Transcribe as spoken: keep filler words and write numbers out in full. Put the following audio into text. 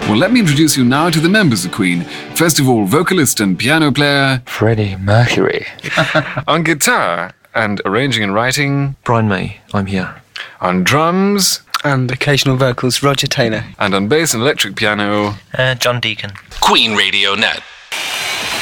Well, let me introduce you now to the members of Queen. First of all, vocalist and piano player Freddie Mercury. On guitar and arranging and writing, Brian May, I'm here. On drums, and occasional vocals, Roger Taylor. And on bass and electric piano, Uh, John Deacon. Queen Radio Net.